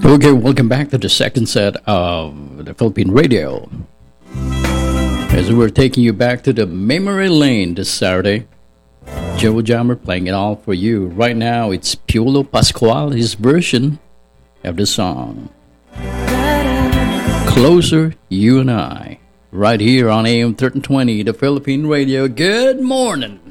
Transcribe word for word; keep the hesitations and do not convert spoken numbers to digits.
Okay, welcome back to the second set of the Philippine Radio. As we're taking you back to the memory lane this Saturday, Joe Jammer playing it all for you. Right now, it's Piolo Pascual, his version of the song Closer, You and I, right here on A M thirteen twenty, the Philippine Radio. Good morning.